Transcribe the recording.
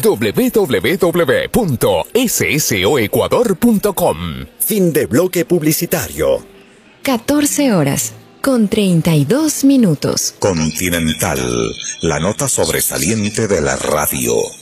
www.ssoecuador.com. Fin de bloque publicitario. 14:32. Continental, la nota sobresaliente de la radio.